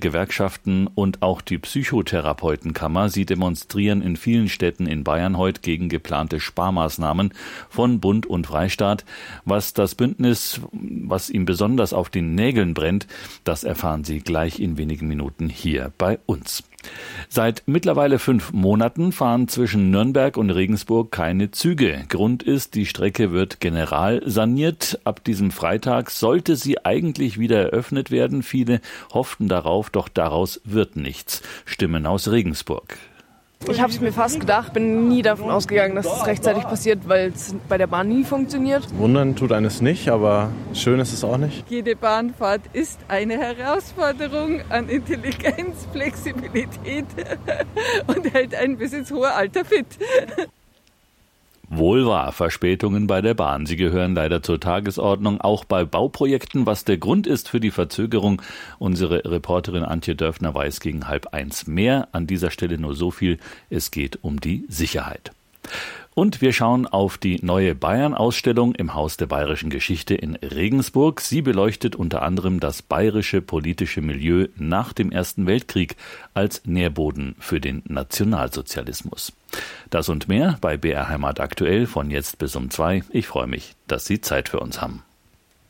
Gewerkschaften und auch die Psychotherapeutenkammer, sie demonstrieren in vielen Städten in Bayern heute gegen geplante Sparmaßnahmen von Bund und Freistaat. Was das Bündnis, was ihm besonders auf den Nägeln brennt, das erfahren Sie gleich in wenigen Minuten hier bei uns. Seit mittlerweile 5 Monaten fahren zwischen Nürnberg und Regensburg keine Züge. Grund ist, die Strecke wird generalsaniert. Ab diesem Freitag sollte sie eigentlich wieder eröffnet werden. Viele hofften darauf, doch daraus wird nichts. Stimmen aus Regensburg. Ich habe es mir fast gedacht, bin nie davon ausgegangen, dass es rechtzeitig passiert, weil es bei der Bahn nie funktioniert. Wundern tut eines nicht, aber schön ist es auch nicht. Jede Bahnfahrt ist eine Herausforderung an Intelligenz, Flexibilität und hält einen bis ins hohe Alter fit. Wohl wahr, Verspätungen bei der Bahn. Sie gehören leider zur Tagesordnung, auch bei Bauprojekten. Was der Grund ist für die Verzögerung, unsere Reporterin Antje Dörfner weiß gegen 12:30 mehr. An dieser Stelle nur so viel, es geht um die Sicherheit. Und wir schauen auf die neue Bayern-Ausstellung im Haus der bayerischen Geschichte in Regensburg. Sie beleuchtet unter anderem das bayerische politische Milieu nach dem Ersten Weltkrieg als Nährboden für den Nationalsozialismus. Das und mehr bei BR Heimat aktuell von jetzt bis um 2. Ich freue mich, dass Sie Zeit für uns haben.